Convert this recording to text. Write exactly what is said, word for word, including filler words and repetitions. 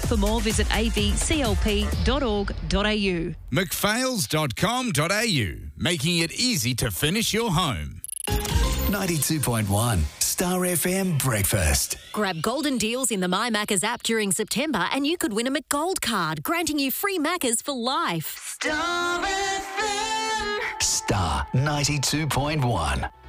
For more, visit a v c l p dot org dot a u. mcphails dot com dot a u, making it easy to finish your home. ninety-two point one Star F M Breakfast. Grab golden deals in the My Maccas app during September and you could win a McGold card, granting you free Maccas for life. Star ninety-two point one.